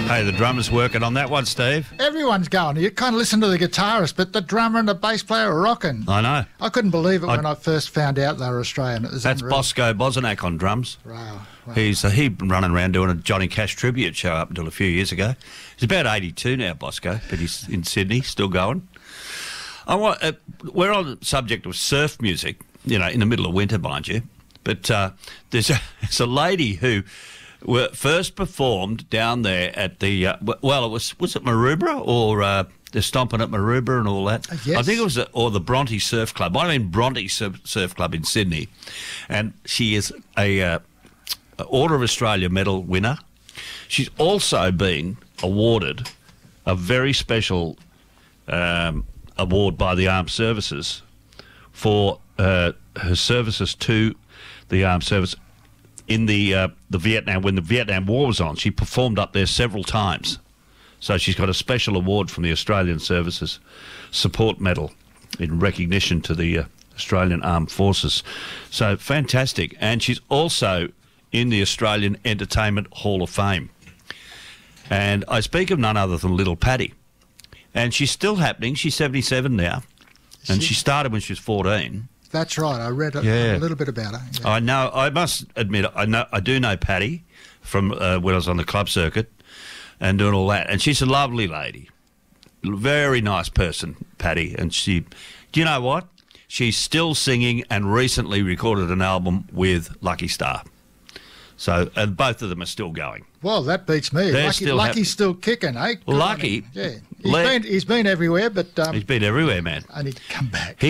Hey, the drummer's working on that one, Steve. Everyone's going. You kind of listen to the guitarist, but the drummer and the bass player are rocking. I know. I couldn't believe it when I first found out they were Australian. It was That's unreal. Bosco Bosanac on drums. Wow. He'd been running around doing a Johnny Cash tribute show up until a few years ago. He's about 82 now, Bosco, but he's in Sydney, still going. We're on the subject of surf music, you know, in the middle of winter, mind you. But there's a lady who first performed down there at the was it Maroubra or they're stomping at Maroubra and all that? Yes. I think it was the Bronte Surf Club. I mean Bronte Surf Club in Sydney, and she is a Order of Australia medal winner. She's also been awarded a very special award by the Armed Services for her services to the Armed Service in the Vietnam, when the Vietnam War was on. She performed up there several times. So she's got a special award from the Australian Services Support Medal in recognition to the Australian Armed Forces. So fantastic. And she's also in the Australian Entertainment Hall of Fame. And I speak of none other than Little Paddy. And she's still happening. She's 77 now. And she started when she was 14. That's right. I read a little bit about her. Yeah. I know. I must admit, I do know Paddy from when I was on the club circuit and doing all that. And she's a lovely lady, very nice person, Paddy. And do you know what? She's still singing and recently recorded an album with Lucky Star. So, and both of them are still going. Well, that beats me. Lucky's still kicking, eh? Well, Lucky, he's been everywhere, but he's been everywhere, man. I need to come back.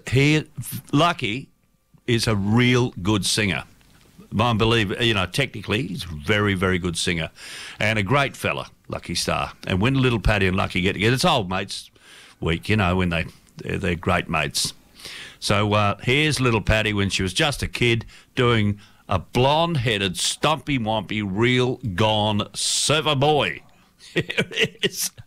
Lucky is a real good singer. I believe, you know, technically, he's a very, very good singer, and a great fella, Lucky Star. And when Little Paddy and Lucky get together, it's old mates week, you know, when they're great mates. So here's Little Paddy when she was just a kid doing a blonde-headed, stumpy-wompy, real gone surfer boy. Here it is.